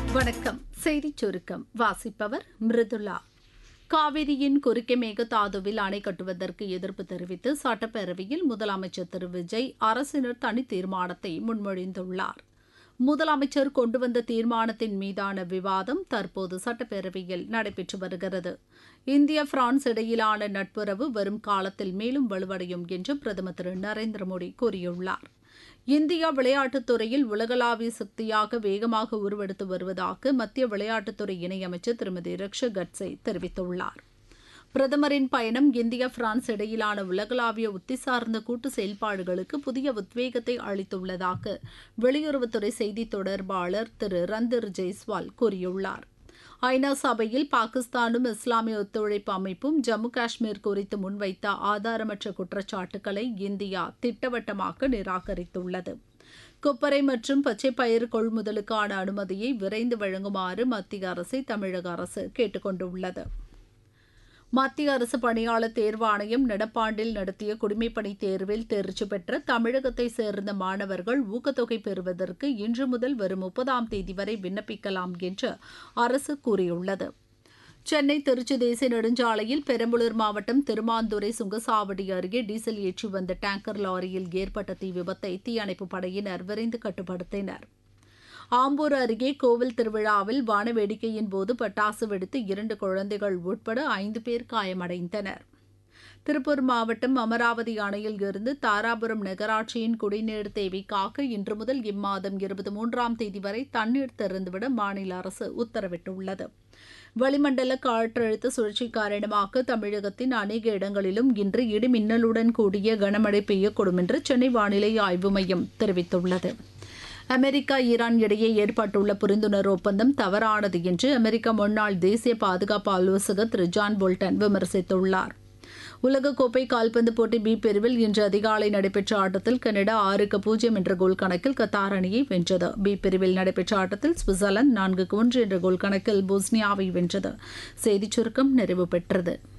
வணக்கம். செய்திச் சுருக்கம் வாசிப்பவர் மிருதுளா. காவிரியின் குறுக்கே மேகதாதுவில் அணை கட்டுவதற்கு எதிர்ப்பு தெரிவித்து சட்டப்பேரவையில் முதலமைச்சர் திரு விஜய் அரசினர் தனி தீர்மானத்தை முன்மொழிந்துள்ளார். முதலமைச்சர் கொண்டு வந்த தீர்மானத்தின் மீதான விவாதம் தற்போது சட்டப்பேரவையில் நடைபெற்று வருகிறது. இந்தியா பிரான்ஸ் இடையிலான நட்புறவு வரும் காலத்தில் மேலும் வலுவடையும் என்று பிரதமர் திரு நரேந்திர மோடி கூறியுள்ளார். இந்தியா விளையாட்டுத் துறையில் உலகளாவிய சக்தியாக வேகமாக உருவெடுத்து வருவதாக மத்திய விளையாட்டுத்துறை இணையமைச்சர் திருமதி ரிக்ஷா கட்சே தெரிவித்துள்ளார். பிரதமரின் பயணம் இந்தியா பிரான்ஸ் இடையிலான உலகளாவிய உத்தி சார்ந்த கூட்டு செயல்பாடுகளுக்கு புதிய உத்வேகத்தை அளித்துள்ளதாக வெளியுறவுத்துறை செய்தித் தொடர்பாளர் திரு ரந்தர் ஜெய்ஸ்வால் கூறியுள்ளார். ஐநா சபையில் பாகிஸ்தானும் இஸ்லாமிய ஒத்துழைப்பு அமைப்பும் ஜம்மு காஷ்மீர் குறித்து முன்வைத்த ஆதாரமற்ற குற்றச்சாட்டுக்களை இந்தியா திட்டவட்டமாக நிராகரித்துள்ளது. கொப்பரை மற்றும் பச்சை பயிர் கொள்முதலுக்கான அனுமதியை விரைந்து வழங்குமாறு மத்திய அரசை தமிழக அரசு கேட்டுக் கொண்டுள்ளது. மத்திய அரசு பணியாளர் தேர்வாணையம் நடப்பாண்டில் நடத்திய குடிமைப்பணி தேர்வில் தேர்ச்சி பெற்ற தமிழகத்தை சேர்ந்த மாணவர்கள் ஊக்கத்தொகை பெறுவதற்கு இன்று முதல் வரும் 30ஆம் தேதி வரை விண்ணப்பிக்கலாம் என்று அரசு கூறியுள்ளது. சென்னை திருச்சி தேசிய நெடுஞ்சாலையில் பெரம்பலூர் மாவட்டம் திருமாந்துறை சுங்கசாவடி அருகே டீசல் ஏற்றி வந்த டேங்கர் லாரியில் ஏற்பட்ட தீ விபத்தை தீயணைப்புப் படையினர் விரைந்து கட்டுப்படுத்தினர். ஆம்பூர் அருகே கோவில் திருவிழாவில் வானவேடிக்கையின் போது பட்டாசு வெடித்து 2 குழந்தைகள் உட்பட 5 பேர் காயமடைந்தனர். திருப்பூர் மாவட்டம் அமராவதி அணையில் இருந்து தாராபுரம் நகராட்சியின் குடிநீர் தேவைக்காக இன்று முதல் இம்மாதம் 23ஆம் தேதி வரை தண்ணீர் திறந்துவிட மாநில அரசு உத்தரவிட்டுள்ளது. வளிமண்டல காற்றழுத்த சுழற்சி காரணமாக தமிழகத்தின் அநேக இடங்களிலும் இன்று இடிமின்னலுடன் கூடிய கனமழை பெய்யக்கூடும் என்று சென்னை வானிலை ஆய்வு மையம் தெரிவித்துள்ளது. அமெரிக்கா ஈரான் இடையே ஏற்பட்டுள்ள புரிந்துணர்வு ஒப்பந்தம் தவறானது என்று அமெரிக்க முன்னாள் தேசிய பாதுகாப்பு ஆலோசகர் திரு ஜான் போல்டன் விமர்சித்துள்ளார். உலகக்கோப்பை கால்பந்து போட்டி பி பிரிவில் இன்று அதிகாலை நடைபெற்ற ஆட்டத்தில் கனடா 6-0 என்ற கோல் கணக்கில் கத்தார் அணியை வென்றது. பி பிரிவில் நடைபெற்ற ஆட்டத்தில் சுவிட்சர்லாந்து 4-1 என்ற கோல் கணக்கில் போஸ்னியாவை வென்றது. செய்திச் சுருக்கம் நிறைவு பெற்றது.